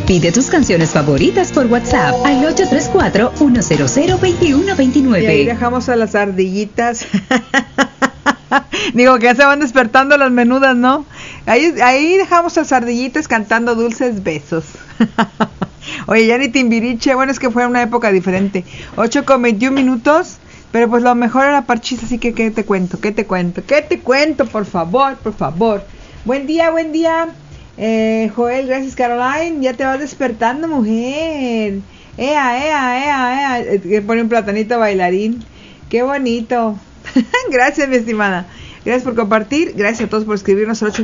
Pide tus canciones favoritas por WhatsApp al 834-100-2129. Y ahí dejamos a las ardillitas. Digo que ya se van despertando las menudas, ¿no? Ahí dejamos a las ardillitas cantando dulces besos. Oye, ya ni Timbiriche, bueno, es que fue una época diferente. 8:21, pero pues lo mejor era Parchís, así que ¿qué te cuento? Por favor. Buen día. Joel, gracias Caroline, ya te vas despertando, mujer. Ea. Pone un platanito bailarín. Qué bonito. Gracias, mi estimada. Gracias por compartir. Gracias a todos por escribirnos al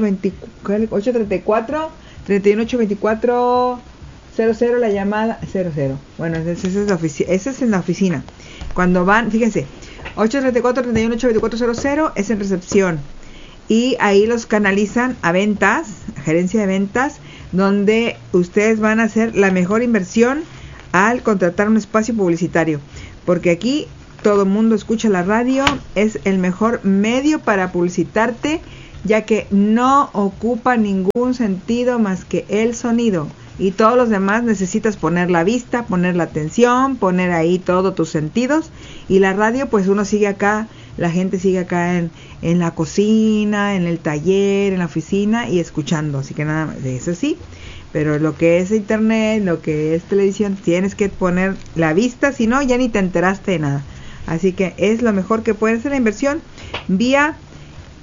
834-31824 00, la llamada 00. Bueno, esa es en la oficina. Cuando van, fíjense, 834-31824 es en recepción. Y ahí los canalizan a ventas, a gerencia de ventas, donde ustedes van a hacer la mejor inversión al contratar un espacio publicitario. Porque aquí todo el mundo escucha la radio, es el mejor medio para publicitarte, ya que no ocupa ningún sentido más que el sonido. Y todos los demás necesitas poner la vista, poner la atención, poner ahí todos tus sentidos. Y la radio, pues uno sigue acá, la gente sigue acá en la cocina, en el taller, en la oficina y escuchando. Así que nada más de eso sí. Pero lo que es internet, lo que es televisión, tienes que poner la vista, si no ya ni te enteraste de nada. Así que es lo mejor que puede ser la inversión vía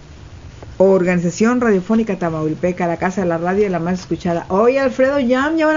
Organización Radiofónica Tamaulipeca, la casa de la radio, la más escuchada. Oye, Alfredo Yam, ya van